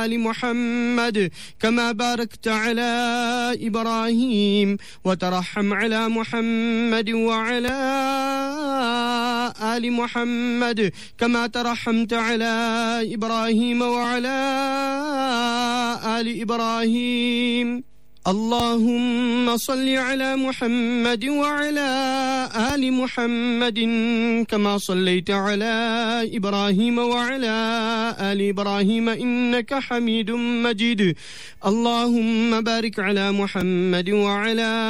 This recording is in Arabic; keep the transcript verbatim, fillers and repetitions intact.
آل محمد كما باركت على إبراهيم وترحم على محمد وعلى آل محمد كما ترحمت على إبراهيم وعلى آل إبراهيم. اللهم صل على محمد وعلى آل محمد كما صليت على إبراهيم وعلى آل إبراهيم إنك حميد مجيد. اللهم بارك على محمد وعلى